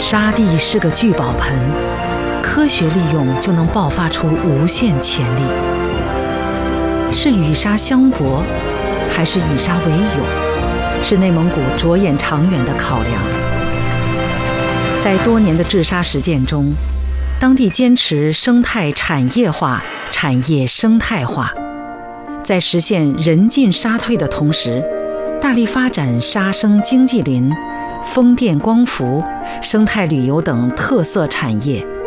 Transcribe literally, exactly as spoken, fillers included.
沙地是个聚宝盆，科学利用就能爆发出无限潜力。是与沙相搏，还是与沙为友，是内蒙古着眼长远的考量。在多年的治沙实践中，当地坚持生态产业化、产业生态化，在实现人进沙退的同时，大力发展沙生经济林、风电光伏、生态旅游等特色产业。